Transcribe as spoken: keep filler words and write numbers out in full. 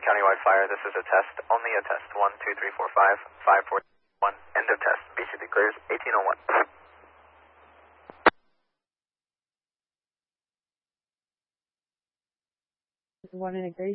countywide fire. This is a test, only a test. One, two, three, four, five, five, four, one. End of test. B C declares eighteen oh one. One integration.